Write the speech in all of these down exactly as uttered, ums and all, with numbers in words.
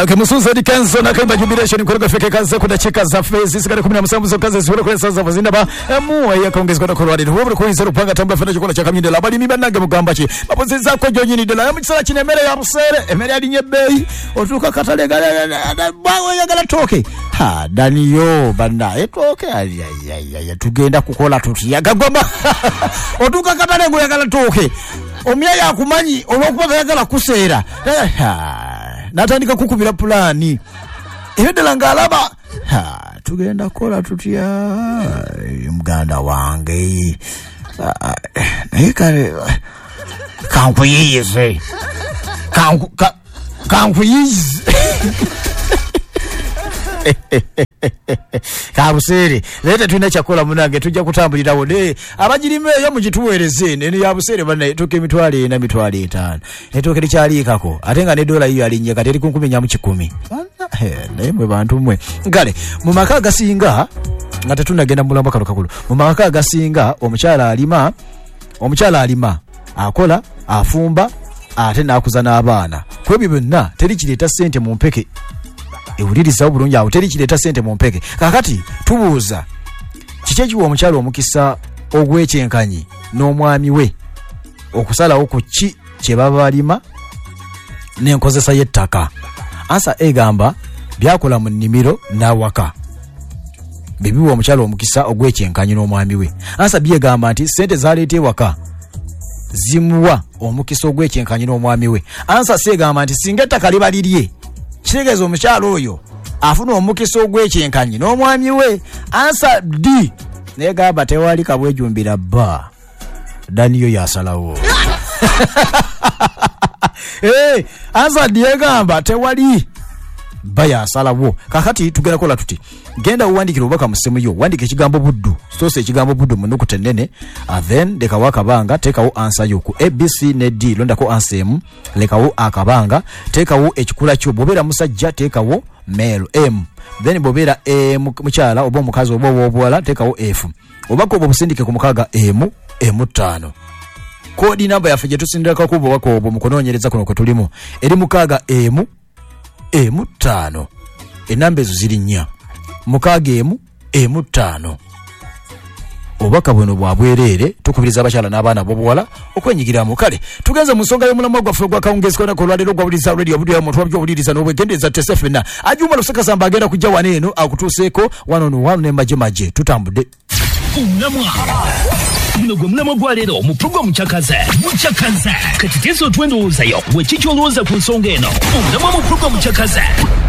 Okay, musuza di kanzo na kamba jubilation kuruka fike kanzo kuna chika za fezi sikari kumi na msambu za kazi zivura kule sasa vazinda ba muwa ya kaongezwa na kolwadi huwabura kwa hisaru panga tambla fena chukula chaka mjinde labadi mibanage mugambachi mapozi zako jonyini dela ya mchisala chine mere ya rusere emere ya dinye bei otuka katale gale bago ya gala toke ha dani yo banda etoke ya tugenda kukola tuti ya gagwamba otuka katale go ya gala toke omya ya kumanyi olwokuba ya gala kusera natandika kukubira plani ebedela ngalaba ha tugenda kola tutya muganda wange naikale kankuyize kanku kankuyize kabusere leta tuna chakola munange tujja kutambulira wode abajirime yo mujituwereze ne ya busere bana toke mitwale na mitwale etano netoke lichalikako atenga ne dola hiyo alinye kateri kunkumenya mu kikumi naye mwe bantu mwe ngale mu maka gasinga ngate tunagenda mulamba kalo kakulu mu maka gasinga omukyala alima omukyala alima akola afumba ate nakuzana abana kwebyo byonna teri kireta sente mu mpeke ewuliriza obulungi awo teri kireta sente mu mpeke kakati tubuuza kichekiwa omukyalo omukisa ogwekyenkanyi n'omwami we okusalawo ku ki kye baba balima n'enkozesa y'ettaka ansa egamba byakola mu nnimiro n'awaka bibiwa omukyalo omukisa ogwekyenkanyi n'omwami we ansa byegamba nti sente zaleeta ewaka zimuwa omukisa ogwekyenkanyi n'omwami we ansa segamba nti singa ettaka liba lirye kitegeeza omukyalo oyo afuna omukisa ogwekyenkanyi n'omwami we ansa D negamba tewali kabwejumbira bba daniyo yasalawo eh ansa D egamba tewali bba yasalawo kakati tugera kola tuti genda uwandikira obaka musemu yo wandike ekigambo buddu sose ekigambo buddu munuku tenene and then dekawo akabanga tekawo answer yo ku A B C ne D londako answer M lekawo akabanga tekawo ekikula kyo bobera musajja tekawo male M then bobera M mukyala obo mukazi obo obwala tekawo F obako obo busindike ku mukaga M M tano kodi namba yafe je tusindika kubo wako obo mukononyereza kuno ko tulimo eri mukaga M M tano enamba ezo ziri nnya mukaga emu emu tano obaka bweno bwabwerere tukubiriza abakyala n'abaana bobuwala okwenyigira mu kale tugenze mu nsonga y'omulamwa gwaffe gwa kawungezeko na kolwalero gwa buliza radio budu ya muntu wabyo buliriza n'obwegendeza tesefena ajuma lusaka samba agenda kujja waneeno akutuseeko wanono wano ne maje maje tutambudde Mulamwa Muno gwe mulamwa gwa lero mu program Chakaze Muchakaze katiteso twendowoozayo wekikyolowooza ku nsonga eno mulamwa mu program Chakaze.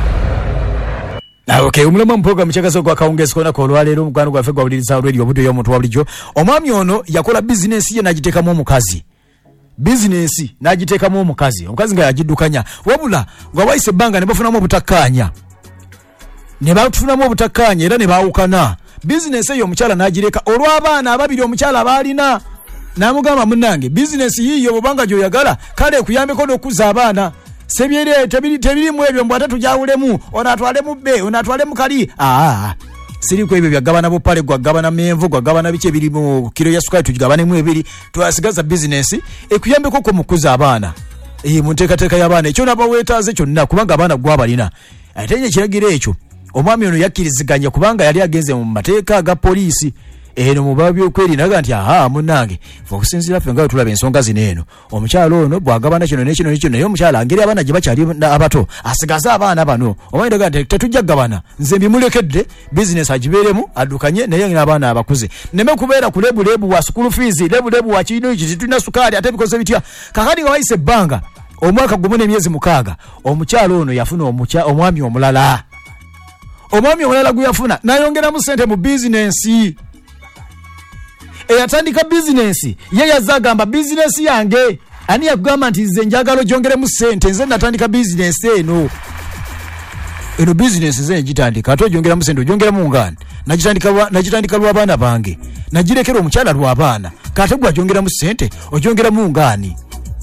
Ah, okay, umulamwa mu program Chakaze gwa kawungezeko na kolwalero mugwano gwaffe gwa buliriza radio budu ya muntu wabulijjo omwami ono yakola business ye n'agiteekamu omukazi business n'agiteekamu omukazi omukazi nga yagiddukanya wabula nga wayise ebbanga ne bafunamu obutakkaanya ne bafunamu obutakkaanya era ne baawukana business eyo omukyala n'agireka olw'abaana ababiri omukyala abaalina n'amugamba munnange business yiyo bobanga gyoyagala kale kuyambeko n'okuza abaana sebyere tebiri tebirimu ebyo mbwata tujawulemu onatwalemu bbe onatwalemu kali aa siri ko ebyo byagabana bo pale gwa gabana menvu gwa gabana biche biri mu kilo ya sukali tujigabane mu ebiri twasigaza business ekuyambeko ko mukuza abaana eh munteka teka y'abaana ekyo nabawetaze kyonna kubanga abaana gwa balina atenye kiragire ekyo omwami ono yakkiriziganya kubanga yali agenze mu mateeka ga poliisi eno mubabyo kweri naga nti aha munange fokusinzira ffe nga tulaba ensonga zineeno omukyalo ono bwagabana kino nekino nekino naye omukyala angeri abaana gye bakyali abato asigaza abaana bano omwami naga nti tetujja gabana nze mbimulekedde business agibeeremu addukanye naye n'abaana abakuze neme kubeera ku lebulebu wa school fees lebulebu wa kino iki titulina sukaali ate bikoze bitya kakati nga wayise ebbanga omwaka gumu n'emyezi mukaaga omukyalo ono yafuna omwami omulala omwami omulala guyafuna nayongeramu sente mu business eyatandika business ye yazagamba business yange ani yakugamba nti nze njagalo jongeremu sente nze natandika business eno eno business nze njitandika ato jongeramu sente jongeramu ngani najitandika najitandika lw'abaana bange nagirekera omukyala lw'abaana kate gwa jongeramu sente ojongeramu ngani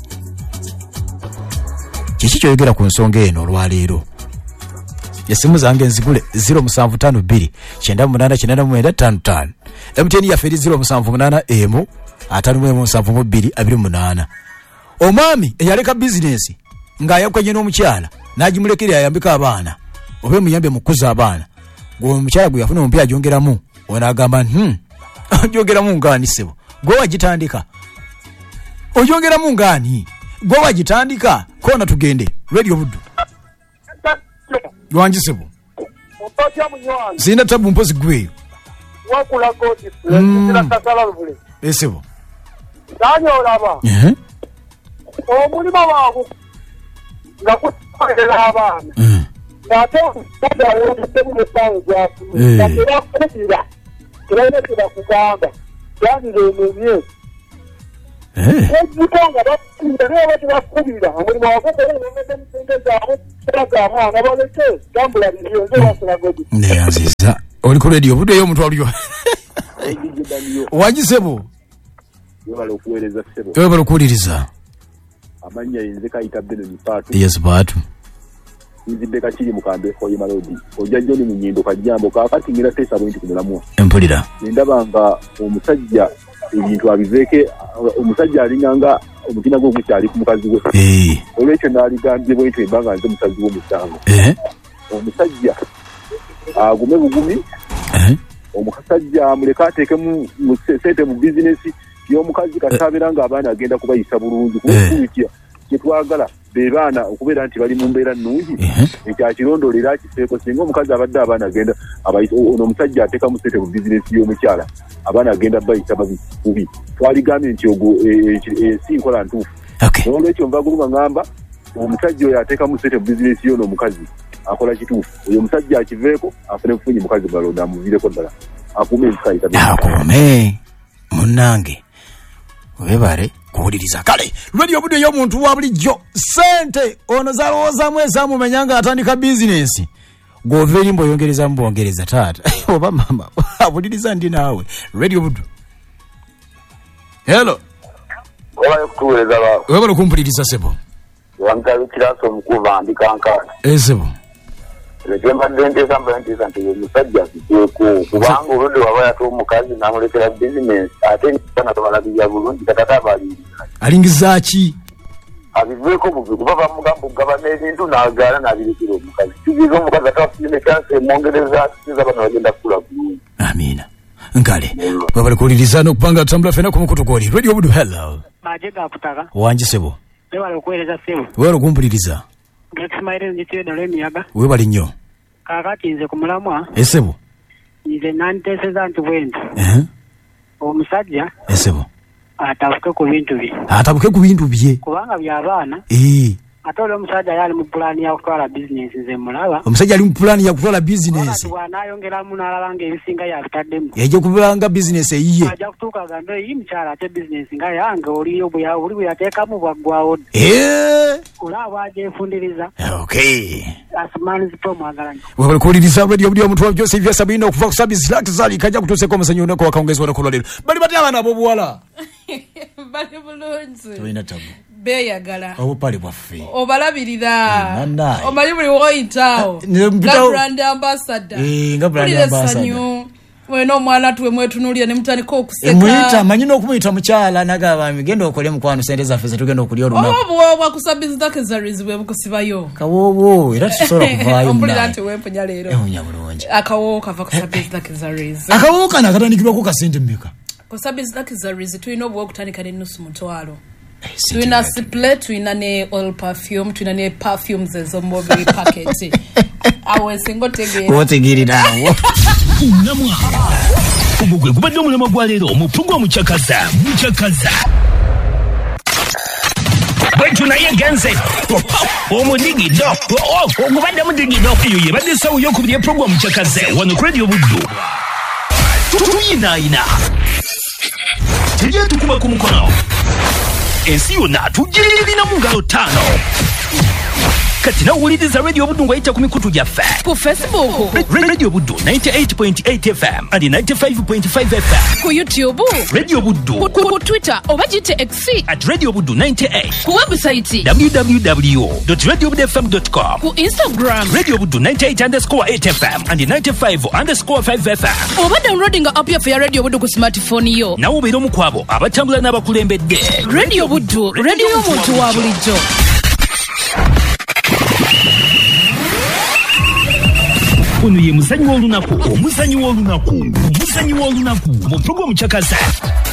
kiki kyoyogera ku nsonga eno olwaleero yesimu zange nzigule zero seven five two nine eight nine nine five five M T N ya feri zero seven eight M atanu mu seven two two eight eight omami eyaleka business nga yakwenye n'omukyala n'agimulekera ayambika abaana oba muyambe mukuza abaana gwe omukyala gwe yafuna omupiira agyongeramu ono agamba hmm agyongeramu ngaani sebo gwe wagitandika ogyongeramu ngaani gwe wagitandika kona tugende radio buddu lwangi sebo sina tabu mpozi gweyo wakula goti sila tasala lubule esebo danyo olaba eh omulima waako nga kukolera abaana ng'ate omusajja awulidde mu ssaawa gyafu nga tebakubira teraine tebakugamba yanire ememye ekiko nga bakubira naye ba tebakubira omulimu wakokola omedde mu sente zaabwe teraga mwana baleke tambula biriyo nze wasula godi neyanziza oli ku radio budde yo omuntu aliyo wagisebo webala okuweereza ssebo webala okuwuliriza amanya yinze kayita beno mipaatu yes baatu nzidde kakiri mukambe koyi malodi ojjajja oli mu nnyindo kajjambo kaakati ngira teesa bwinti ku mulamwa empulira nendaba nga omusajja ebintu abiveeke omusajja alinganga omutima gwe gukyali ku mukazi we olwekyo n'aligambye bwentyo embanga nze musazi w'omusango omusajja agume bugumi omusajja amuleka ateekemu sente mu bizinesi y'omukazi katabeera nga abaana agenda kubayisa bulungi kukuikya kyetwagala be baana okubeera nti bali mu mbeera nnungi ekyakirondolera kiseeko singa omukazi abadde abaana agenda ono omusajja ateekamu sente mu bizinesi y'omukyala abaana agenda bayisa bubi twaligambye nti ogwo si nkola ntuufu n'olwekyo nva guluma ngamba omusajja oyo ateekamu sente mu bizinesi y'ono omukazi akola kituufu oyo omusajja akiveeko afune bufunyi mukazi mulala amuviireko ddala akuume ensikaitakuume munnange webale kuwuliriza kale radio budde y'omuntu wa bulijjo sente ono zalowoozaamu ezamumenya nga atandika bizinesi gw'ova erimba oyongerezamu bwongereza taata oba mama awuliriza ndi naawe radio buddu hello obaye kutuweereza baawe webale okumpuliriza sebo wankabikiraso omukuva andikankana esebo ekyo mbadde nteesa mba nteesa nti omusajja akiteeko kubanga olwedde waba yata omukazi n'amulekera bizinesi ate nkana tobalabirya bulungi katata abaliriza alingiza ki abiveeko buvi kuba bamugamba ogaba n'ebintu n'agaana n'abirekera omukazi kiziza omukazi atafunire kyansi emwongereza kiza bano bagenda kukula bulungi amiina nkale webale kuwuliriza n'okubanga tutambula fena ku mukutu gwoli radio buddu hello maje gakutaka wangi sebo webale okuweereza sebo webale okumpuliriza Gexmaire nzitire dalo emiyaga webale nnyo kakati nze ku mulamwa esebo nze nanteeseza nti bwenti omusajja esebo atabuke ku bintu bye atabuke ku bintu bye kubanga by'abaana ate oli omusajja yali mu pulaani ya kutwala bizinesi nze mulaba omusajja ali mu pulaani ya kutwala bizinesi bw'anaayongeramu n'alaba nga ebisinga yabitaddemu yajja kubanga bizinesi eyiye ajja kutuuka gamba eyi mukyala ate bizinesi nga yange oli oli bwe yateekamu bwaggwawo olaba bw'agyefundiriza okay asimaanizi tomwagala nnyo webale kuwuliriza radio buli omuntu wa Joseph ya Sabina okuva ku sabisi laki zali kajja kutuuseko omusanyu onako wakawungezi wanakolwa leero bali bati abaana ab'obuwala bali bulungi toyina tabu beyagala obupale bwaffe obalabirira omanyi buli woyitawo nga brand ambassador nga brand ambassador wena omwana tuwe mwetunulira ne mutandika okuseka emuyita manyi n'okumuyita mukyala nagaba migenda okole mukwano sente zaffe zetugenda okulya olunaku obubwoba kusabizi dakezaries bwe bukusibayo kawowo era tusobola kuvaayo ompulira nti wempunya leero emunya bulungi akawowo kava kusabizi dakezaries akawowo kano akatandikirwako kasente mmeka kusabizi dakezaries tulina obuwa okutandika n'ennusu mutwalo tulina spray tulina ne oil perfume tulina ne perfumes ez'omubiri package awe singo tegeera otegeererawo namwa ubugwe kubadde omulema gwa leero omupungu omukyakaza mukyakaza bwetu naye genze omudigido ogubadde mudigido eyo yebadde esawo y'okubiri eprogramu kyakaze wano ku radio buddu tuyinaayina tujye tukuba ku mukono ensi yonna tugirina mu ngalo ttaano kati nawuliriza radio buddu ng'ayita ku mikutu gyaffe ku Facebook radio buddu ninety-eight point eight F M and ninety-five point five F M ku YouTube radio buddu ku, ku Twitter oba gite X at radio buddu ninety-eight ku website w w w dot radio buddu f m dot com ku Instagram radio buddu ninety-eight underscore eight F M and ninety-five underscore five F M oba downloading app yaffe ya radio buddu ku smartphone yo nawe obeera omu ku abo abatambula n'abakulembedde radio buddu radio y'omuntu wa bulijjo. Ono ye muzanyi w'olunaku, omuzanyi w'olunaku, omuzanyi w'olunaku mu programu Chakaza.